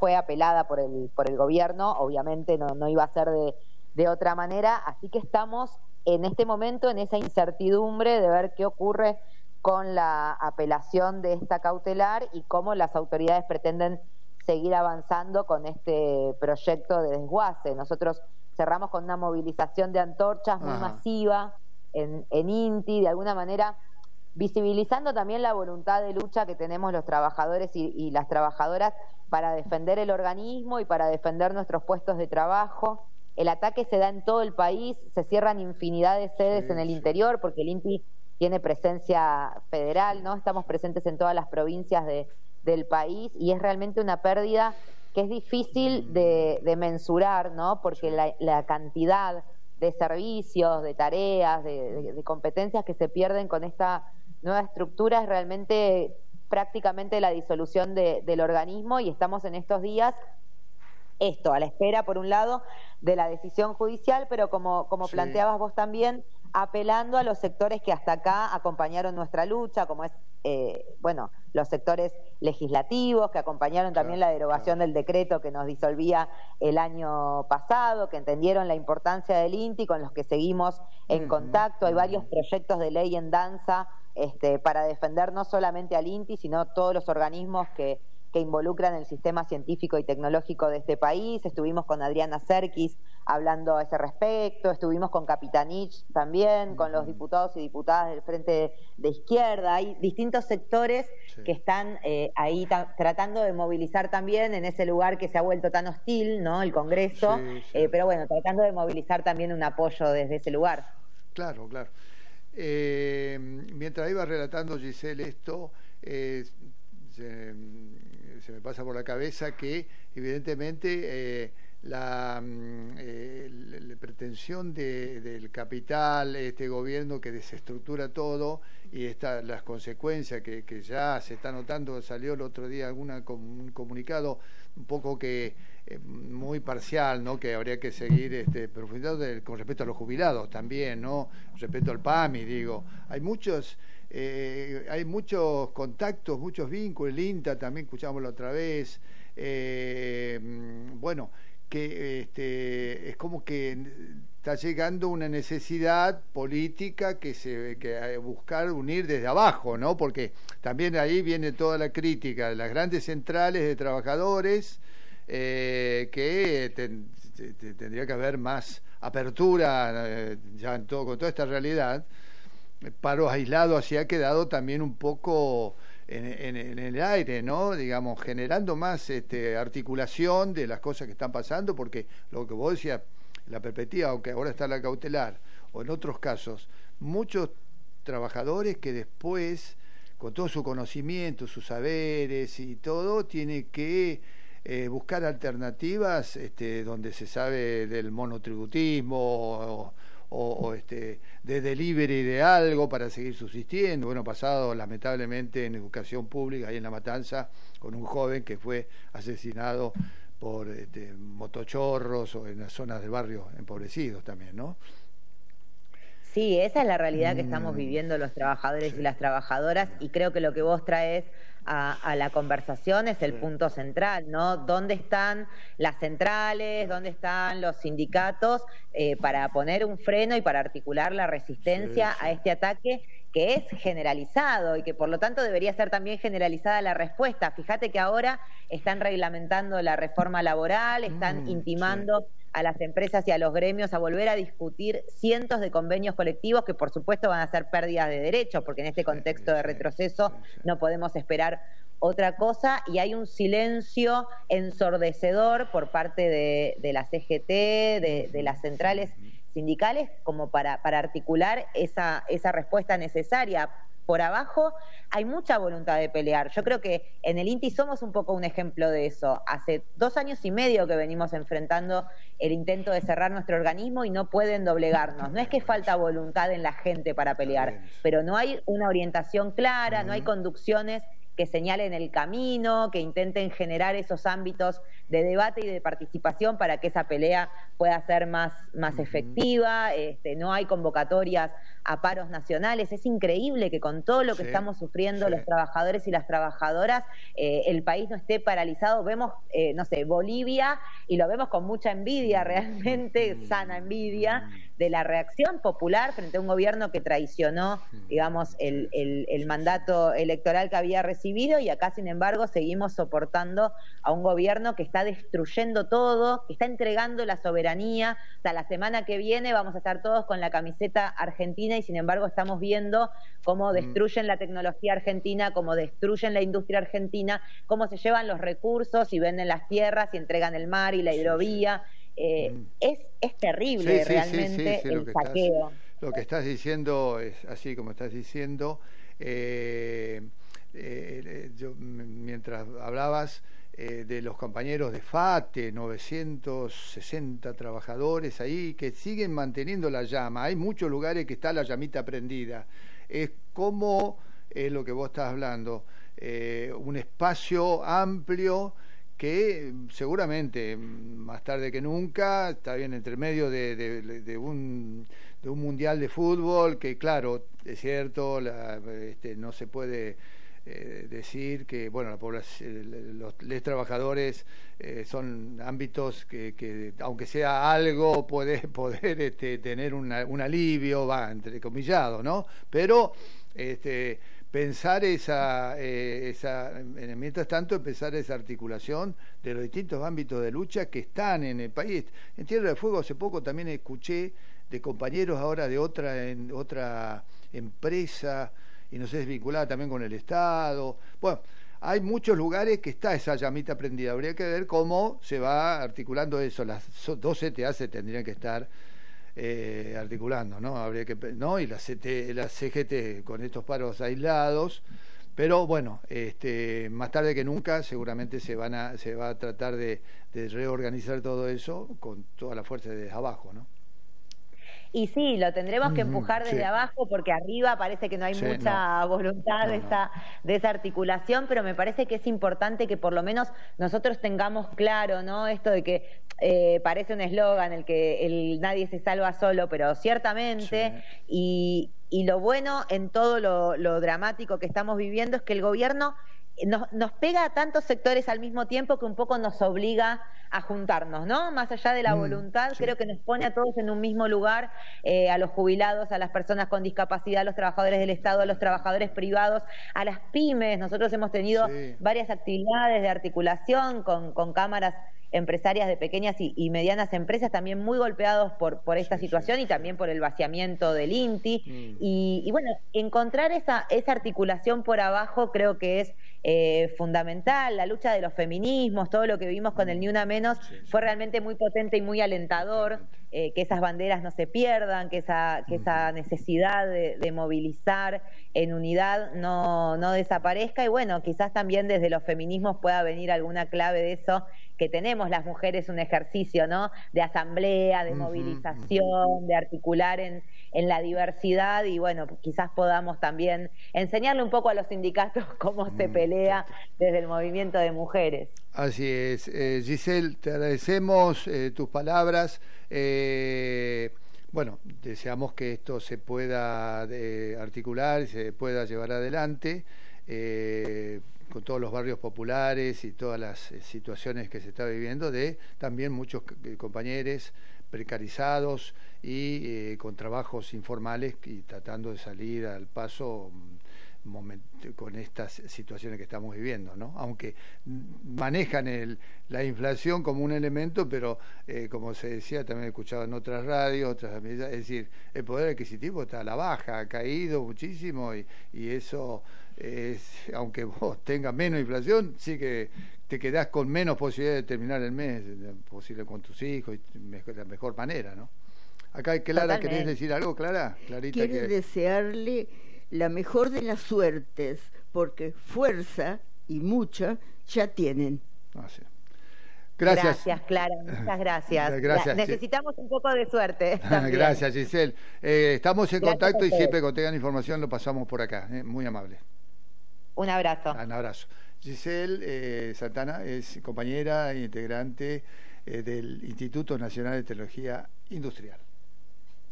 fue apelada por el gobierno, obviamente no iba a ser de otra manera, así que estamos en este momento en esa incertidumbre de ver qué ocurre con la apelación de esta cautelar y cómo las autoridades pretenden seguir avanzando con este proyecto de desguace. Nosotros cerramos con una movilización de antorchas muy masiva en INTI, de alguna manera visibilizando también la voluntad de lucha que tenemos los trabajadores y las trabajadoras para defender el organismo y para defender nuestros puestos de trabajo. El ataque se da en todo el país, se cierran infinidad de sedes en el interior porque el INTI tiene presencia federal, ¿no? Estamos presentes en todas las provincias del país y es realmente una pérdida que es difícil de mensurar, ¿no? Porque la cantidad de servicios, de tareas, de competencias que se pierden con esta nueva estructura es realmente prácticamente la disolución del organismo, y estamos en estos días a la espera, por un lado, de la decisión judicial, pero como planteabas vos también, apelando a los sectores que hasta acá acompañaron nuestra lucha, como es, los sectores legislativos, que acompañaron también la derogación del decreto que nos disolvía el año pasado, que entendieron la importancia del INTI, con los que seguimos en contacto. Hay varios proyectos de ley en danza para defender no solamente al INTI, sino todos los organismos que involucran el sistema científico y tecnológico de este país. Estuvimos con Adriana Serkis hablando a ese respecto, estuvimos con Capitanich también, con los diputados y diputadas del Frente de Izquierda. Hay distintos sectores que están ahí tratando de movilizar también en ese lugar que se ha vuelto tan hostil, ¿no? El Congreso, pero bueno, tratando de movilizar también un apoyo desde ese lugar. Claro, claro. Mientras iba relatando, Giselle, esto, se me pasa por la cabeza que evidentemente la pretensión del capital, este gobierno que desestructura todo, y las consecuencias que ya se está notando. Salió el otro día un comunicado un poco que muy parcial, ¿no? Que habría que seguir profundizando con respecto a los jubilados también, ¿no? Respecto al PAMI, digo, hay muchos contactos, muchos vínculos. El INTA también escuchamos la otra vez, que es como que está llegando una necesidad política que buscar unir desde abajo, ¿no? Porque también ahí viene toda la crítica de las grandes centrales de trabajadores, que tendría que haber más apertura ya con toda esta realidad. Paros aislados, así ha quedado también un poco en el aire, ¿no? Digamos, generando más articulación de las cosas que están pasando, porque lo que vos decías, la perspectiva, aunque ahora está la cautelar, o en otros casos, muchos trabajadores que después, con todo su conocimiento, sus saberes y todo, tiene que buscar alternativas donde se sabe del monotributismo o de delivery de algo para seguir subsistiendo. Bueno, pasado lamentablemente en educación pública, ahí en La Matanza, con un joven que fue asesinado por motochorros, o en las zonas del barrio empobrecidos también, ¿no? Sí, esa es la realidad que estamos viviendo los trabajadores y las trabajadoras, y creo que lo que vos traes a la conversación es el punto central, ¿no? ¿Dónde están las centrales? ¿Dónde están los sindicatos para poner un freno y para articular la resistencia a este ataque que es generalizado y que por lo tanto debería ser también generalizada la respuesta? Fíjate que ahora están reglamentando la reforma laboral, están intimando a las empresas y a los gremios a volver a discutir cientos de convenios colectivos que por supuesto van a ser pérdidas de derechos, porque en este contexto de retroceso no podemos esperar otra cosa, y hay un silencio ensordecedor por parte de la CGT, de las centrales sindicales, como para articular esa respuesta necesaria. Por abajo hay mucha voluntad de pelear. Yo creo que en el INTI somos un poco un ejemplo de eso. Hace 2 años y medio que venimos enfrentando el intento de cerrar nuestro organismo y no pueden doblegarnos. No es que falta voluntad en la gente para pelear, pero no hay una orientación clara, no hay conducciones que señalen el camino, que intenten generar esos ámbitos de debate y de participación para que esa pelea pueda ser más efectiva. No hay convocatorias a paros nacionales. Es increíble que con todo lo que estamos sufriendo los trabajadores y las trabajadoras, el país no esté paralizado. Vemos, no sé, Bolivia, y lo vemos con mucha envidia, realmente sana envidia, de la reacción popular frente a un gobierno que traicionó, digamos, el mandato electoral que había recibido, y acá, sin embargo, seguimos soportando a un gobierno que está destruyendo todo, que está entregando la soberanía. O sea, la semana que viene vamos a estar todos con la camiseta argentina, y sin embargo estamos viendo cómo destruyen la tecnología argentina, cómo destruyen la industria argentina, cómo se llevan los recursos y venden las tierras y entregan el mar y la hidrovía. Es terrible realmente el saqueo. Lo que estás diciendo es así como estás diciendo. Yo, mientras hablabas de los compañeros de FATE, 960 trabajadores ahí que siguen manteniendo la llama. Hay muchos lugares que está la llamita prendida. Es como lo que vos estás hablando, un espacio amplio que seguramente más tarde que nunca está bien entre medio de un mundial de fútbol, que claro, es cierto, no se puede decir que bueno, la población, los trabajadores son ámbitos que aunque sea algo puede poder tener un alivio, va entrecomillado, ¿no? Pero pensar mientras tanto pensar esa articulación de los distintos ámbitos de lucha que están en el país. En Tierra del Fuego hace poco también escuché de compañeros ahora de otra empresa, y no sé, es vinculada también con el Estado. Bueno, hay muchos lugares que está esa llamita prendida. Habría que ver cómo se va articulando eso. Las dos CTA se tendrían que estar articulando, ¿no? Habría que, ¿no? Y la CGT con estos paros aislados, pero bueno, más tarde que nunca seguramente se va a tratar de reorganizar todo eso con toda la fuerza desde abajo, ¿no? Y sí, lo tendremos que empujar desde abajo, porque arriba parece que no hay mucha voluntad de esa articulación, pero me parece que es importante que por lo menos nosotros tengamos claro, ¿no? Esto de que parece un eslogan, el que nadie se salva solo, pero ciertamente, y lo bueno en todo lo dramático que estamos viviendo es que el gobierno nos pega a tantos sectores al mismo tiempo que un poco nos obliga a juntarnos, ¿no? Más allá de la voluntad, creo que nos pone a todos en un mismo lugar, a los jubilados, a las personas con discapacidad, a los trabajadores del Estado, a los trabajadores privados, a las pymes. Nosotros hemos tenido varias actividades de articulación con cámaras empresarias de pequeñas y medianas empresas, también muy golpeados por esta situación y también por el vaciamiento del INTI. Y bueno, encontrar esa articulación por abajo creo que es fundamental. La lucha de los feminismos, todo lo que vimos con el Ni Una Menos, fue realmente muy potente y muy alentador, que esas banderas no se pierdan, que esa necesidad de movilizar en unidad no desaparezca, y bueno, quizás también desde los feminismos pueda venir alguna clave de eso, que tenemos las mujeres un ejercicio, ¿no?, de asamblea, de movilización, de articular en la diversidad, y bueno, quizás podamos también enseñarle un poco a los sindicatos cómo se pelea desde el movimiento de mujeres. Así es. Giselle, te agradecemos tus palabras. Bueno, deseamos que esto se pueda articular y se pueda llevar adelante con todos los barrios populares y todas las situaciones que se está viviendo, de también muchos compañeros precarizados y con trabajos informales y tratando de salir al paso con estas situaciones que estamos viviendo, ¿no? Aunque manejan la inflación como un elemento, pero como se decía, también he escuchado en otras radios, es decir, el poder adquisitivo está a la baja, ha caído muchísimo, y eso es, aunque vos tengas menos inflación, sí que te quedás con menos posibilidad de terminar el mes, posible con tus hijos, y de la mejor manera, ¿no? Acá, Clara, ¿querés decir algo, Clara? Clarita, quiero desearle la mejor de las suertes, porque fuerza y mucha ya tienen. Sí. Gracias, Clara, muchas gracias. Necesitamos un poco de suerte también. Gracias, Giselle. Estamos en contacto y siempre que tengan información lo pasamos por acá. Muy amable. Un abrazo. Un abrazo. Giselle Santana es compañera e integrante del Instituto Nacional de Tecnología Industrial.